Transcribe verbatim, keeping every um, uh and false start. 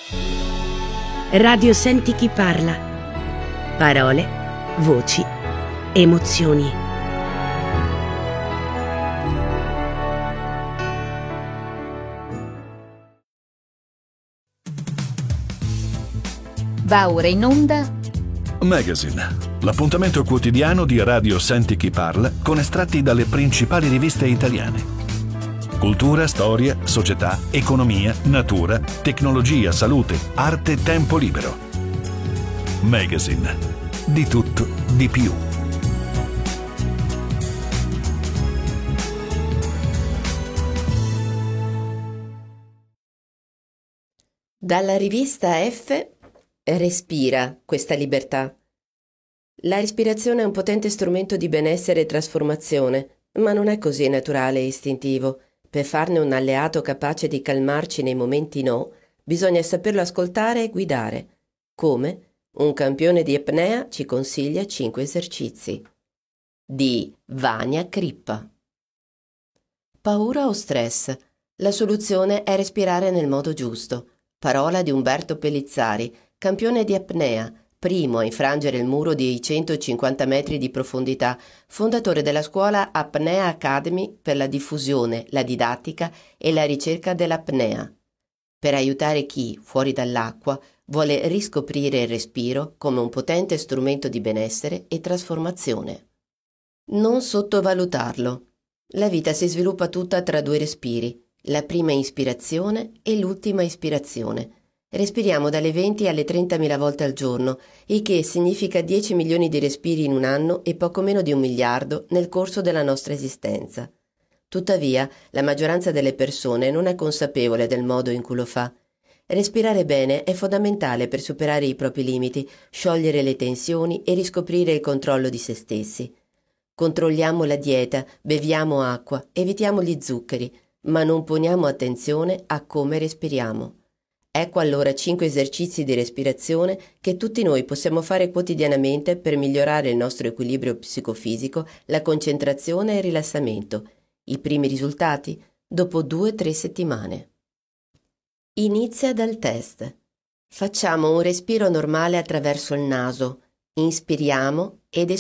Radio Senti chi parla. Parole, voci, emozioni. Va ora in onda Magazine, l'appuntamento quotidiano di Radio Senti chi parla con estratti dalle principali riviste italiane. Cultura, storia, società, economia, natura, tecnologia, salute, arte, tempo libero. Magazine. Di tutto, di più. Dalla rivista F, Respira questa libertà. La respirazione è un potente strumento di benessere e trasformazione, ma non è così naturale e istintivo. Per farne un alleato capace di calmarci nei momenti no, bisogna saperlo ascoltare e guidare. Come? Un campione di apnea ci consiglia cinque esercizi. Di Vania Crippa. Paura o stress? La soluzione è respirare nel modo giusto. Parola di Umberto Pellizzari, campione di apnea, primo a infrangere il muro dei centocinquanta metri di profondità, fondatore della scuola Apnea Academy per la diffusione, la didattica e la ricerca dell'apnea, per aiutare chi, fuori dall'acqua, vuole riscoprire il respiro come un potente strumento di benessere e trasformazione. Non sottovalutarlo. La vita si sviluppa tutta tra due respiri, la prima ispirazione e l'ultima ispirazione. Respiriamo dalle venti alle trentamila volte al giorno, il che significa dieci milioni di respiri in un anno e poco meno di un miliardo nel corso della nostra esistenza. Tuttavia, la maggioranza delle persone non è consapevole del modo in cui lo fa. Respirare bene è fondamentale per superare i propri limiti, sciogliere le tensioni e riscoprire il controllo di se stessi. Controlliamo la dieta, beviamo acqua, evitiamo gli zuccheri, ma non poniamo attenzione a come respiriamo. Ecco allora cinque esercizi di respirazione che tutti noi possiamo fare quotidianamente per migliorare il nostro equilibrio psicofisico, la concentrazione e il rilassamento. I primi risultati dopo due o tre settimane. Inizia dal test. Facciamo un respiro normale attraverso il naso. Inspiriamo ed espiriamo